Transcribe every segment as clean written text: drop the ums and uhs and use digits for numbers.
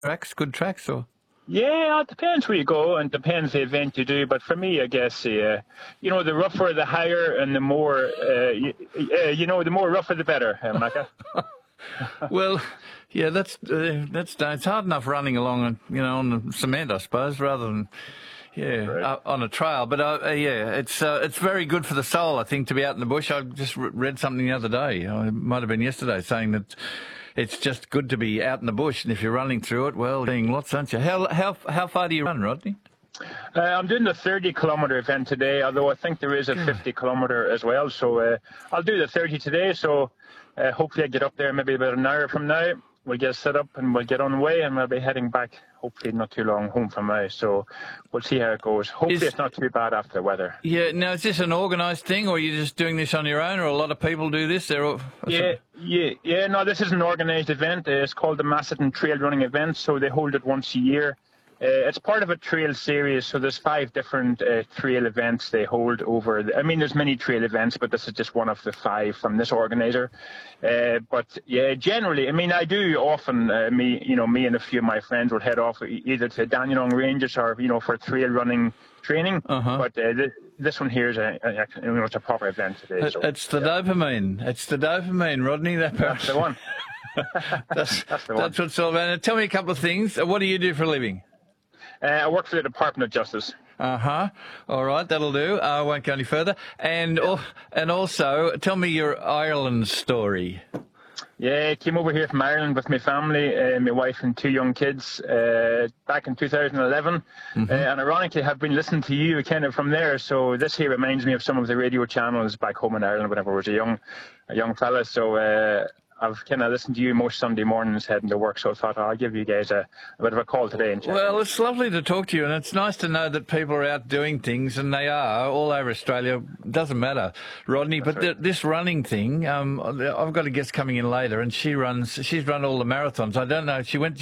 tracks, good tracks, or? Yeah, it depends where you go and depends the event you do. But for me, I guess, the rougher, the higher, and the more, the more rougher, the better, Macca. Well, yeah, that's it's hard enough running along, on the cement, I suppose, rather than on a trail. But it's very good for the soul, I think, to be out in the bush. I just read something the other day. It might have been yesterday, saying that it's just good to be out in the bush, and if you're running through it, well, seeing lots, aren't you? How far do you run, Rodney? I'm doing the 30-kilometre event today, although I think there is a 50-kilometre as well. So I'll do the 30 today. So hopefully I get up there maybe about an hour from now. We'll get set up and we'll get on the way, and we'll be heading back, hopefully not too long, home from now. So we'll see how it goes. Hopefully it's not too bad after the weather. Yeah. Now, is this an organised thing, or are you just doing this on your own, or a lot of people do this? No, this is an organised event. It's called the Macedon Trail Running Event, so they hold it once a year. It's part of a trail series, so there's 5 different trail events they hold over. There's many trail events, but this is just one of the 5 from this organiser. But yeah, generally, I do often, me and a few of my friends will head off either to Dandenong Ranges or, for trail running training. But this one here is it's a proper event today. So, it's the dopamine. It's the dopamine, Rodney. That's the one. That's the one. That's what it's all about. Now, tell me a couple of things. What do you do for a living? I work for the Department of Justice. All right, that'll do. I won't go any further. And also, tell me your Ireland story. Yeah, I came over here from Ireland with my family, my wife and 2 young kids, back in 2011. And ironically, have been listening to you kind of from there. So this here reminds me of some of the radio channels back home in Ireland whenever I was a young fella. So I've kind of listened to you most Sunday mornings heading to work, so I thought I'll give you guys a bit of a call today. And well, it's lovely to talk to you, and it's nice to know that people are out doing things, and they are all over Australia. Doesn't matter, Rodney. That's but right. This running thing, I've got a guest coming in later, and she's run all the marathons. I don't know. She went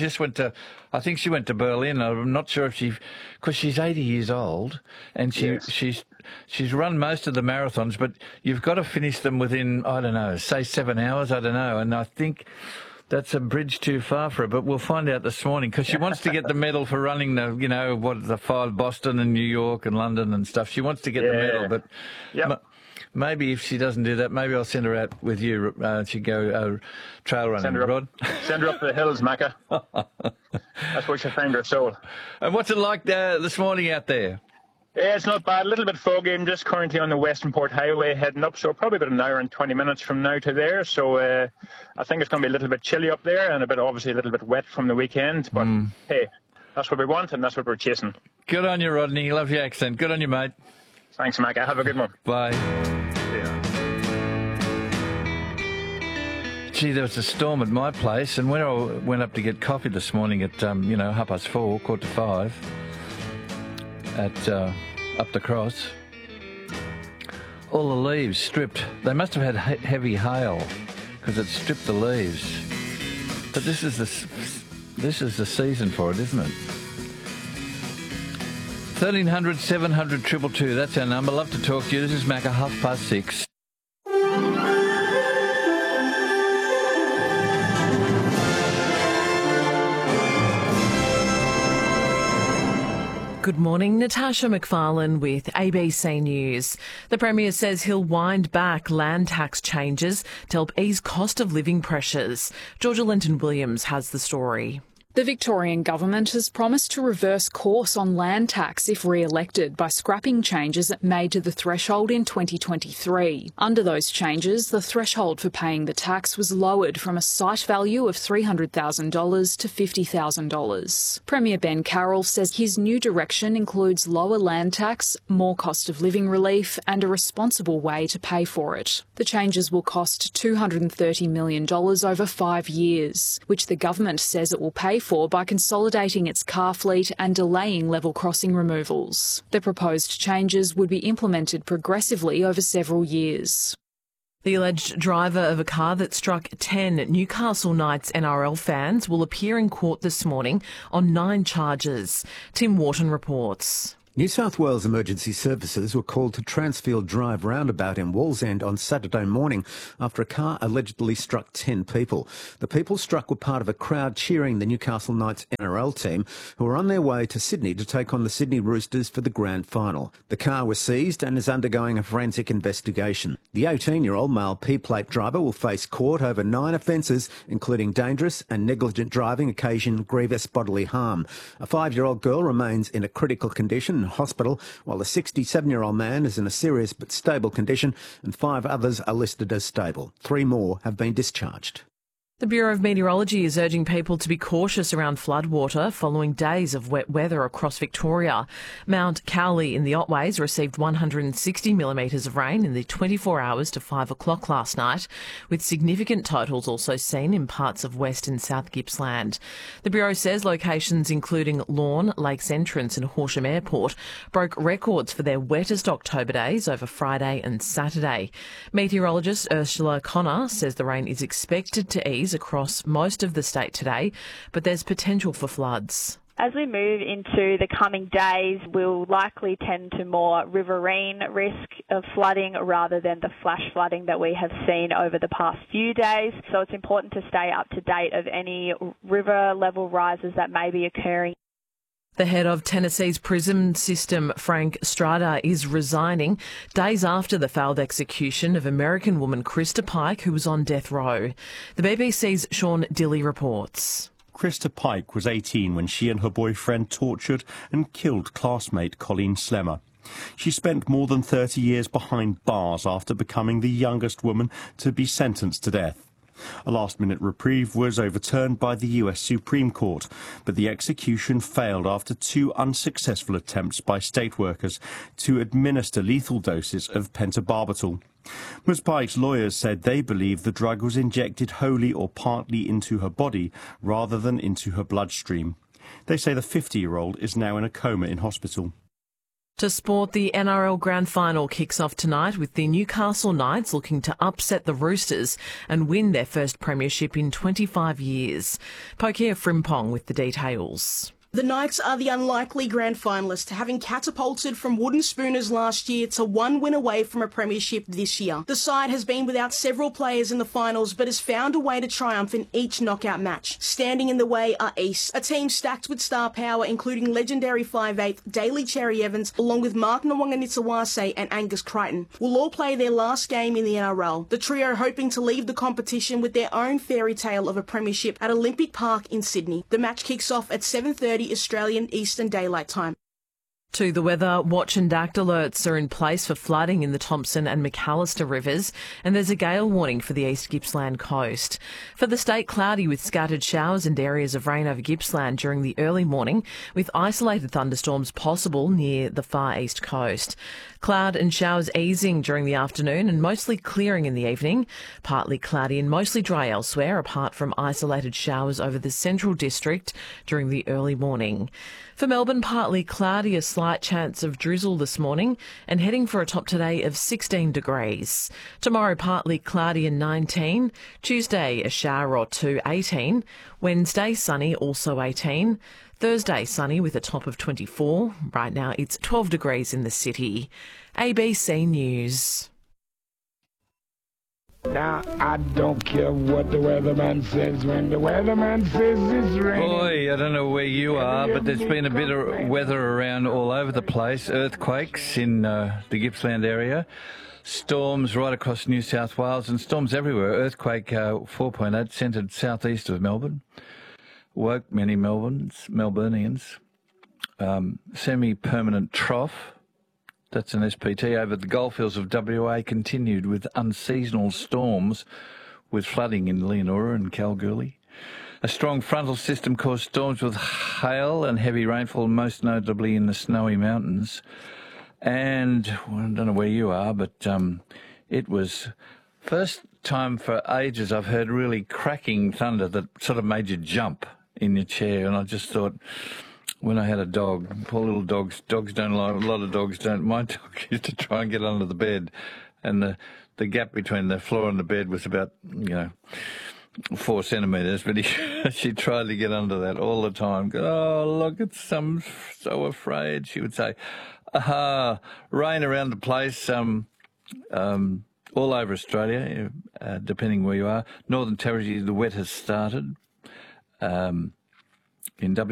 to Berlin. I'm not sure if because she's 80 years old, and she's run most of the marathons, but you've got to finish them within, I don't know, say 7 hours, I don't know. And I think that's a bridge too far for her, but we'll find out this morning, because she wants to get the medal for running the 5 Boston and New York and London and stuff. She wants to get the medal, but maybe if she doesn't do that, maybe I'll send her out with you. She'd go trail running, Rod. Send her up the hills, Macca. That's where she'll find her soul. And what's it like this morning out there? Yeah, it's not bad. A little bit foggy. I'm just currently on the Western Port Highway heading up, so probably about an hour and 20 minutes from now to there. So I think it's going to be a little bit chilly up there, and obviously a little bit wet from the weekend. But hey, that's what we want, and that's what we're chasing. Good on you, Rodney. Love your accent. Good on you, mate. Thanks, Macca. Have a good one. Bye. Gee, there was a storm at my place, and when I went up to get coffee this morning at 4:30, 4:45, at up the cross, all the leaves stripped. They must have had heavy hail because it stripped the leaves. But this is the season for it, isn't it? 1300 700 222. That's our number. Love to talk to you. This is Macca, 6:30. Good morning, Natasha McFarlane with ABC News. The Premier says he'll wind back land tax changes to help ease cost of living pressures. Georgia Linton-Williams has the story. The Victorian government has promised to reverse course on land tax if re-elected by scrapping changes it made to the threshold in 2023. Under those changes, the threshold for paying the tax was lowered from a site value of $300,000 to $50,000. Premier Ben Carroll says his new direction includes lower land tax, more cost of living relief and a responsible way to pay for it. The changes will cost $230 million over 5 years, which the government says it will pay for by consolidating its car fleet and delaying level crossing removals. The proposed changes would be implemented progressively over several years. The alleged driver of a car that struck 10 Newcastle Knights NRL fans will appear in court this morning on 9 charges. Tim Wharton reports. New South Wales Emergency Services were called to Transfield Drive roundabout in Wallsend on Saturday morning after a car allegedly struck 10 people. The people struck were part of a crowd cheering the Newcastle Knights NRL team, who were on their way to Sydney to take on the Sydney Roosters for the grand final. The car was seized and is undergoing a forensic investigation. The 18-year-old male P-plate driver will face court over 9 offences, including dangerous and negligent driving occasioning grievous bodily harm. A 5-year-old girl remains in a critical condition in hospital, while a 67-year-old man is in a serious but stable condition, and 5 others are listed as stable. 3 more have been discharged. The Bureau of Meteorology is urging people to be cautious around floodwater following days of wet weather across Victoria. Mount Cowley in the Otways received 160 millimetres of rain in the 24 hours to 5 o'clock last night, with significant totals also seen in parts of West and South Gippsland. The Bureau says locations including Lorne, Lakes Entrance and Horsham Airport broke records for their wettest October days over Friday and Saturday. Meteorologist Ursula Connor says the rain is expected to ease across most of the state today, but there's potential for floods. As we move into the coming days, we'll likely tend to more riverine risk of flooding rather than the flash flooding that we have seen over the past few days. So it's important to stay up to date of any river level rises that may be occurring. The head of Tennessee's prison system, Frank Strada, is resigning days after the failed execution of American woman Krista Pike, who was on death row. The BBC's Sean Dilley reports. Krista Pike was 18 when she and her boyfriend tortured and killed classmate Colleen Slemmer. She spent more than 30 years behind bars after becoming the youngest woman to be sentenced to death. A last-minute reprieve was overturned by the US Supreme Court, but the execution failed after 2 unsuccessful attempts by state workers to administer lethal doses of pentobarbital. Ms. Pike's lawyers said they believe the drug was injected wholly or partly into her body rather than into her bloodstream. They say the 50-year-old is now in a coma in hospital. To sport, the NRL Grand Final kicks off tonight with the Newcastle Knights looking to upset the Roosters and win their first premiership in 25 years. Pokia Frimpong with the details. The Knights are the unlikely grand finalists, having catapulted from Wooden Spooners last year to 1 win away from a premiership this year. The side has been without several players in the finals, but has found a way to triumph in each knockout match. Standing in the way are East, a team stacked with star power, including legendary 5'8" Daly Cherry Evans, along with Mark Nwanganitsawase and Angus Crichton, will all play their last game in the NRL. The trio hoping to leave the competition with their own fairy tale of a premiership at Olympic Park in Sydney. The match kicks off at 7:30 Australian Eastern Daylight Time. To the weather, watch and act alerts are in place for flooding in the Thompson and McAllister rivers, and there's a gale warning for the East Gippsland coast. For the state, cloudy with scattered showers and areas of rain over Gippsland during the early morning, with isolated thunderstorms possible near the far east coast. Cloud and showers easing during the afternoon and mostly clearing in the evening. Partly cloudy and mostly dry elsewhere, apart from isolated showers over the central district during the early morning. For Melbourne, partly cloudy, a slight chance of drizzle this morning, and heading for a top today of 16 degrees. Tomorrow, partly cloudy and 19. Tuesday, a shower or 2, 18. Wednesday, sunny, also 18. Thursday, sunny with a top of 24. Right now, it's 12 degrees in the city. ABC News. Now, I don't care what the weatherman says when the weatherman says it's raining. Boy, I don't know where you are, but there's been a bit of weather around all over the place. Earthquakes in the Gippsland area. Storms right across New South Wales and storms everywhere. Earthquake 4.8 centred southeast of Melbourne. Woke many Melburnians. Semi-permanent trough. That's an SPT over the goldfields of WA continued with unseasonal storms with flooding in Leonora and Kalgoorlie. A strong frontal system caused storms with hail and heavy rainfall, most notably in the Snowy Mountains. And well, I don't know where you are, but it was first time for ages I've heard really cracking thunder that sort of made you jump in your chair. And I just thought, when I had a dog, poor little dogs don't like, a lot of dogs don't. My dog used to try and get under the bed, and the gap between the floor and the bed was about, 4 centimetres, but she tried to get under that all the time. Oh, look, I'm so afraid, she would say. Rain around the place, all over Australia, depending where you are. Northern Territory, the wet has started. In